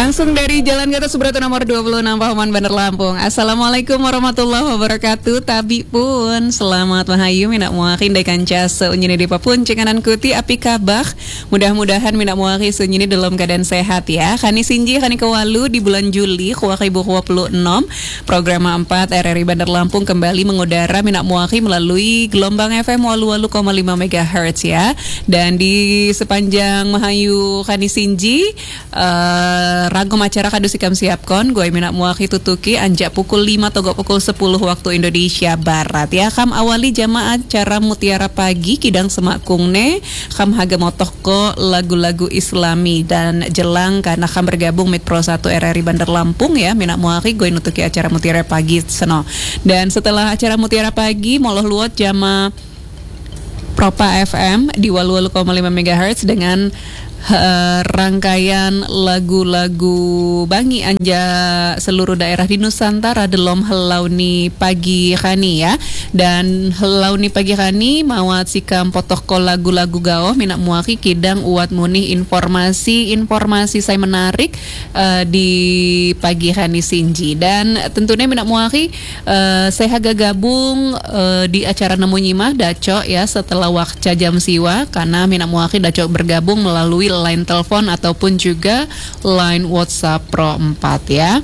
Langsung dari Jalan Gatot Subroto nomor 26 Pahaman Bandar Lampung. Assalamualaikum warahmatullahi wabarakatuh. Tabi pun selamat mahayu minak muakin dekan jasa unyini di papun cekanan kuti api kabah. Mudah-mudahan minak muakin sunyini dalam keadaan sehat ya. Kani sinji kani kewalu di bulan Juli 2026. Program 4 RRI Bandar Lampung kembali mengudara minak muakin melalui gelombang FM 88,5 MHz ya. Dan di sepanjang mahayu kani sinji ragam acara kadusikam siapkon gue minak muaki tutuki anjak pukul 5 togok pukul 10 waktu Indonesia Barat ya. Kam awali jamaah acara Mutiara Pagi kidang semakungne kam haga motohko lagu-lagu Islami dan jelang karena kam bergabung mit Pro 1 RRI Bandar Lampung ya minak muaki gue nutuki acara Mutiara Pagi seno. Dan setelah acara Mutiara Pagi moloh luot jamaah Propa FM di 88,5 MHz dengan rangkaian lagu-lagu Bangi anja seluruh daerah di Nusantara delom helauni pagi kani ya. Dan helauni pagi kani mawat sikam potokko lagu-lagu gaoh minak muaki kidang uat muni informasi saya menarik di pagi kani sinji. Dan tentunya minak muaki saya haga gabung di acara Nemu Nyimah Daco ya setelah wakca jam siwa karena minak muaki Daco bergabung melalui line telepon ataupun juga line WhatsApp Pro 4 ya.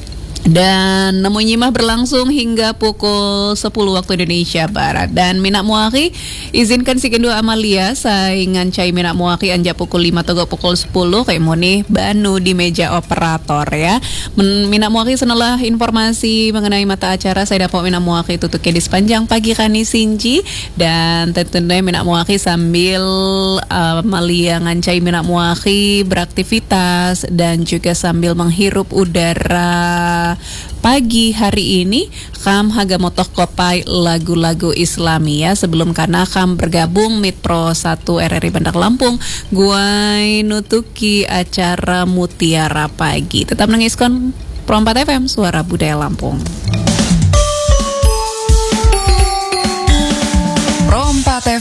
Dan Nemu Nyimah berlangsung hingga pukul 10 waktu Indonesia Barat. Dan minak muaki izinkan si kedua Amalia saingan cai minak muaki anjak pukul 5 togo pukul 10 kayak moni banu di meja operator ya. Minak muaki setelah informasi mengenai mata acara saya dapat minak muaki tutuke di sepanjang pagi kani sinji. Dan tentunya minak muaki sambil Amalia ngancai minak muaki beraktivitas dan juga sambil menghirup udara pagi hari ini kam haga motoh kopai lagu-lagu Islami ya. Sebelum karena kam bergabung mit Pro 1 RRI Bandar Lampung guai nutuki acara Mutiara Pagi. Tetap nengiskon Pro 4 FM Suara Budaya Lampung.